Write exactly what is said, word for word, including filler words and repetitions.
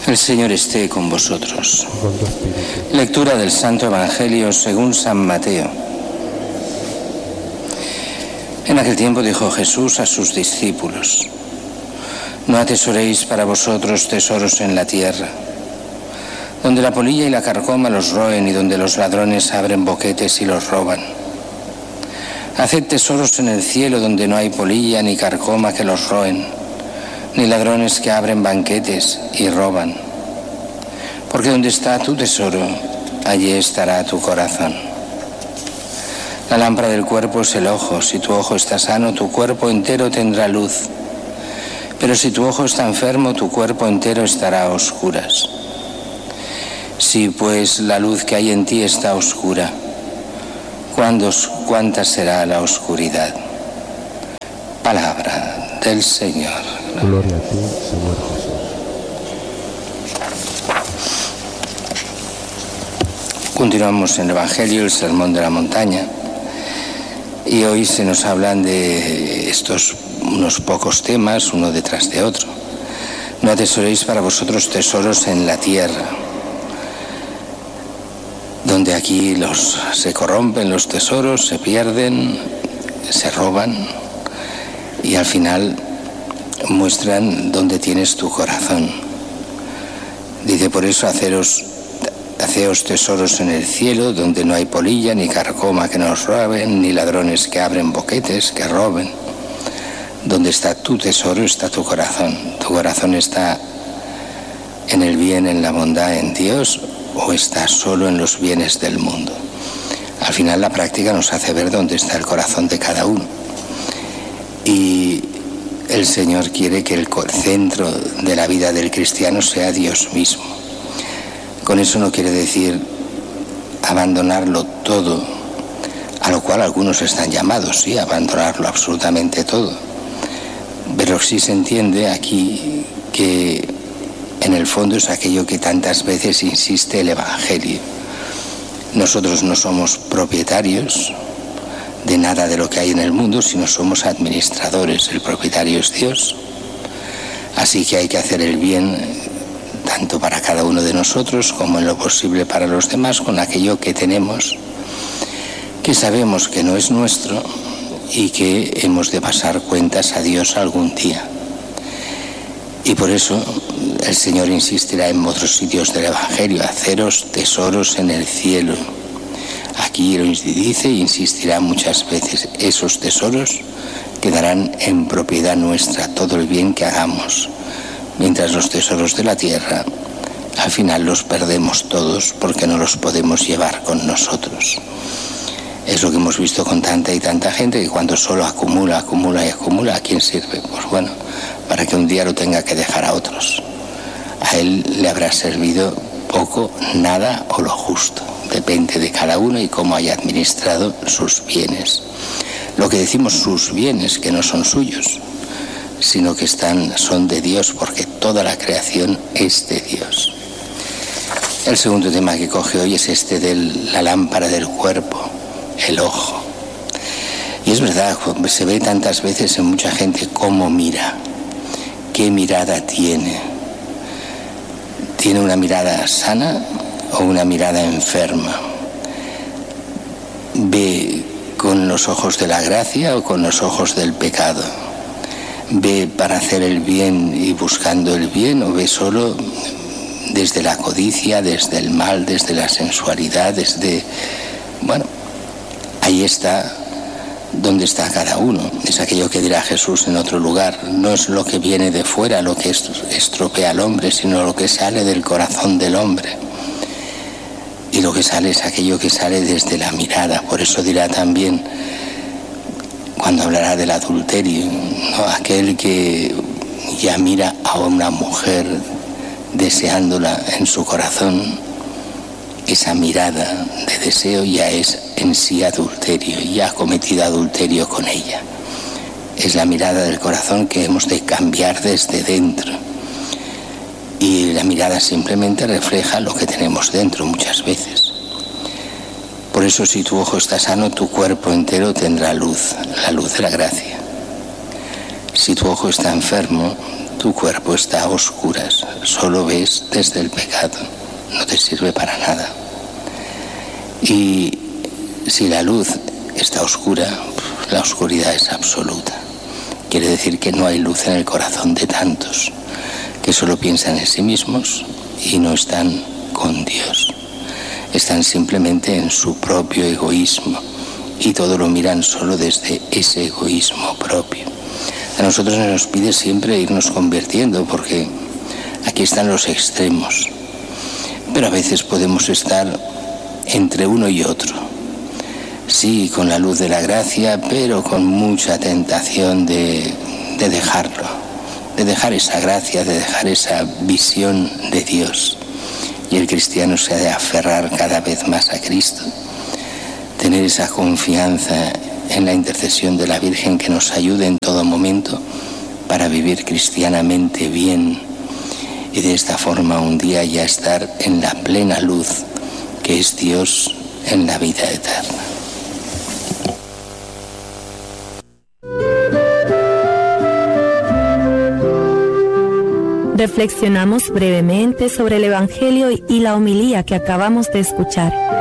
El Señor esté con vosotros. Lectura del Santo Evangelio según San Mateo. En aquel tiempo dijo Jesús a sus discípulos: no atesoréis para vosotros tesoros en la tierra, donde la polilla y la carcoma los roen y donde los ladrones abren boquetes y los roban. Haced tesoros en el cielo, donde no hay polilla ni carcoma que los roen, ni ladrones que abren banquetes y roban. Porque donde está tu tesoro, allí estará tu corazón. La lámpara del cuerpo es el ojo. Si tu ojo está sano, tu cuerpo entero tendrá luz. Pero si tu ojo está enfermo, tu cuerpo entero estará a oscuras. Si pues la luz que hay en ti está oscura, ¿cuánta será la oscuridad? Palabra del Señor. Gloria a ti, Señor Jesús. Continuamos en el Evangelio, el Sermón de la Montaña, y hoy se nos hablan de estos unos pocos temas, uno detrás de otro. No atesoréis para vosotros tesoros en la tierra, donde aquí los, se corrompen los tesoros, se pierden, se roban, y al final muestran dónde tienes tu corazón. Dice, por eso haceros, haceos tesoros en el cielo, donde no hay polilla ni carcoma que nos roben, ni ladrones que abren boquetes que roben. Donde está tu tesoro está tu corazón. Tu corazón está en el bien, en la bondad, en Dios, o está solo en los bienes del mundo. Al final la práctica nos hace ver dónde está el corazón de cada uno. Y el Señor quiere que el centro de la vida del cristiano sea Dios mismo. Con eso no quiere decir abandonarlo todo, a lo cual algunos están llamados, sí, a abandonarlo absolutamente todo. Pero sí se entiende aquí que en el fondo es aquello que tantas veces insiste el Evangelio. Nosotros no somos propietarios de nada de lo que hay en el mundo, sino somos administradores. El propietario es Dios. Así que hay que hacer el bien tanto para cada uno de nosotros como en lo posible para los demás, con aquello que tenemos, que sabemos que no es nuestro y que hemos de pasar cuentas a Dios algún día. Y por eso el Señor insistirá en otros sitios del Evangelio: haceros tesoros en el cielo. Aquí lo dice e insistirá muchas veces: esos tesoros quedarán en propiedad nuestra, todo el bien que hagamos, mientras los tesoros de la tierra al final los perdemos todos porque no los podemos llevar con nosotros. Es lo que hemos visto con tanta y tanta gente, que cuando solo acumula, acumula y acumula, ¿a quién sirve? Pues bueno, para que un día lo tenga que dejar a otros. A él le habrá servido poco, nada o lo justo. Depende de cada uno y cómo haya administrado sus bienes. Lo que decimos sus bienes, que no son suyos, sino que están, son de Dios, porque toda la creación es de Dios. El segundo tema que coge hoy es este de la lámpara del cuerpo, el ojo. Y es verdad, se ve tantas veces en mucha gente cómo mira, qué mirada tiene. ¿Tiene una mirada sana o una mirada enferma? ¿Ve con los ojos de la gracia o con los ojos del pecado? ¿Ve para hacer el bien y buscando el bien, o ve solo desde la codicia, desde el mal, desde la sensualidad, desde... Bueno, ahí está donde está cada uno. Es aquello que dirá Jesús en otro lugar: no es lo que viene de fuera lo que estropea al hombre, sino lo que sale del corazón del hombre. Y lo que sale es aquello que sale desde la mirada. Por eso dirá también, cuando hablará del adulterio, ¿no?, aquel que ya mira a una mujer deseándola en su corazón, esa mirada de deseo ya es en sí adulterio, ya ha cometido adulterio con ella. Es la mirada del corazón que hemos de cambiar desde dentro. Y la mirada simplemente refleja lo que tenemos dentro muchas veces. Por eso, si tu ojo está sano, tu cuerpo entero tendrá luz, la luz de la gracia. Si tu ojo está enfermo, tu cuerpo está a oscuras, solo ves desde el pecado, no te sirve para nada. Y si la luz está oscura, la oscuridad es absoluta. Quiere decir que no hay luz en el corazón de tantos que solo piensan en sí mismos y no están con Dios. Están simplemente en su propio egoísmo y todo lo miran solo desde ese egoísmo propio. A nosotros nos pide siempre irnos convirtiendo, porque aquí están los extremos, pero a veces podemos estar entre uno y otro. Sí, con la luz de la gracia, pero con mucha tentación de, de dejarlo, de dejar esa gracia, de dejar esa visión de Dios. Y el cristiano se ha de aferrar cada vez más a Cristo, tener esa confianza en la intercesión de la Virgen que nos ayude en todo momento para vivir cristianamente bien y de esta forma un día ya estar en la plena luz que es Dios en la vida eterna. Reflexionamos brevemente sobre el Evangelio y la homilía que acabamos de escuchar.